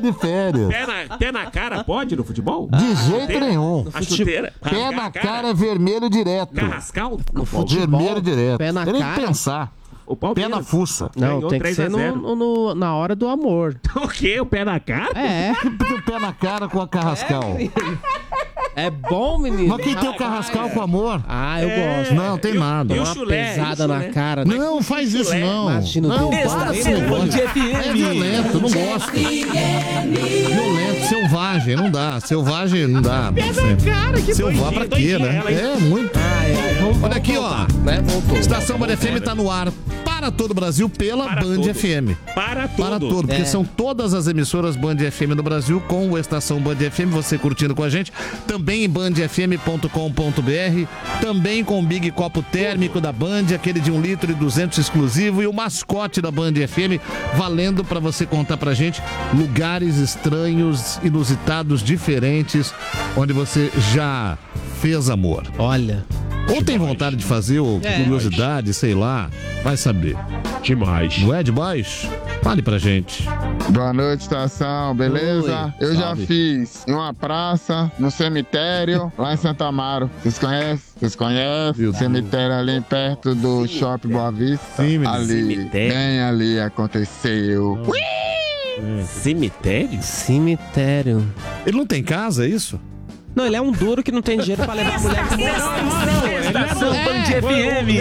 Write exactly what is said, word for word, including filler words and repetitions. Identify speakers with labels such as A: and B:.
A: de férias.
B: Pé na, pé na cara pode no futebol?
A: De jeito nenhum.
B: A chuteira.
A: Pé na cara é vermelho direto.
B: Carrascal?
A: Vermelho direto.
C: Pé na
A: Tem nem
C: cara?
A: que pensar.
B: O
A: Pé na fuça.
C: Não,
B: Ganhou
C: tem que
B: três a
C: ser
B: zero.
C: no, no- na hora do amor.
B: O quê? O pé na cara?
C: É.
A: O pé na cara com a Carrascal.
C: É bom, menino.
A: Mas quem tem o Carrascal com amor?
C: Ah, eu
B: É.
C: gosto.
A: Não, tem nada.
B: E o
C: Uma
B: chulé?
C: pesada
B: E o
C: na
B: chulé?
C: cara. né?
A: Não, faz isso não.
C: Imagina o
A: Não,
C: teu
A: para
C: pai.
A: esse negócio.
D: F M.
A: É violento, não gosto. Violento, selvagem, não dá. Selvagem não dá. Selvagem pra quê, né? É, muito. Olha aqui, ó.
C: Né? Voltou.
A: Estação Band F M tá no ar para todo o Brasil pela
B: Para
A: Band
B: todo.
A: F M.
B: Para tudo.
A: Para todo, porque
C: É.
A: são todas as emissoras Band F M no Brasil com o Estação Band F M, você curtindo com a gente, também em band f m ponto com ponto b r, também com o Big Copo Térmico da Band, aquele de um litro e duzentos exclusivo, e o mascote da Band F M, valendo para você contar pra gente lugares estranhos, inusitados, diferentes, onde você já fez amor.
C: Olha.
A: Ou tem vontade de fazer, ou
C: É.
A: curiosidade, sei lá, vai saber.
B: Demais.
A: Não é demais? Fale pra gente.
E: Boa noite, estação, beleza?
C: Oi,
E: Eu já
A: salve.
E: fiz em uma praça, no cemitério, lá em Santa Amaro. Vocês conhecem? Vocês conhecem?
A: Meu Deus.
E: Cemitério ali perto do Shopping Boa Vista.
A: Sim, menino.
E: Ali,
B: Cemitério.
E: bem ali aconteceu.
B: Cemitério?
C: Cemitério.
A: Ele não tem casa, é isso?
C: Não, ele é um duro que não tem dinheiro pra levar a mulher.
D: Estação Band F M.